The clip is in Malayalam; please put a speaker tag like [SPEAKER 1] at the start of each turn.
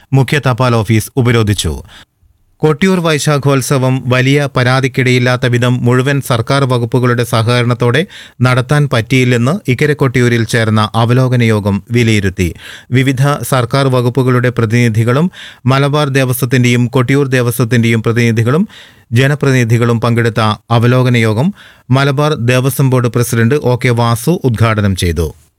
[SPEAKER 1] മുഖ്യ തപാൽ ഓഫീസ് ഉപരോധിച്ചു. കൊട്ടിയൂർ വൈശാഖോത്സവം വലിയ പരാതിക്കിടയില്ലാത്ത വിധം മുഴുവൻ സർക്കാർ വകുപ്പുകളുടെ സഹകരണത്തോടെ നടത്താൻ പറ്റിയില്ലെന്ന് ഇക്കരെ കൊട്ടിയൂരിൽ ചേർന്ന അവലോകന യോഗം വിലയിരുത്തി. വിവിധ സർക്കാർ വകുപ്പുകളുടെ പ്രതിനിധികളും മലബാർ ദേവസ്വത്തിന്റെയും കൊട്ടിയൂർ ദേവസ്വത്തിന്റെയും പ്രതിനിധികളും ജനപ്രതിനിധികളും പങ്കെടുത്ത അവലോകന യോഗം Malabar Devaswom board president OK Vasu ഉദ്ഘാടനം ചെയ്തു.